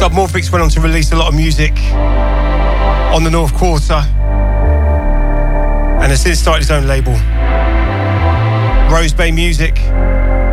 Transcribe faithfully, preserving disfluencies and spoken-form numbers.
Submorphix went on to release a lot of music on the North Quarter and has since started his own label, Rose Bay Music.